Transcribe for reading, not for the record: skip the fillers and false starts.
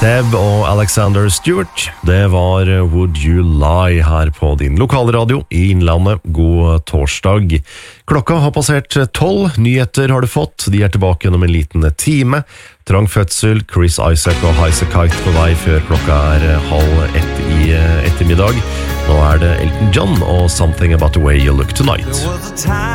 Seb og Alexander Stewart. Det var Would You Lie her på din lokalradio i Innlandet. God torsdag. Klokka har passert 12. Nyheter har du fått. De er tilbake om en liten time. Trang fødsel, Chris Isaak og Highasakite på vei før klokka er 12:30 i ettermiddag. Nå er det Elton John og Something About the Way You Look Tonight.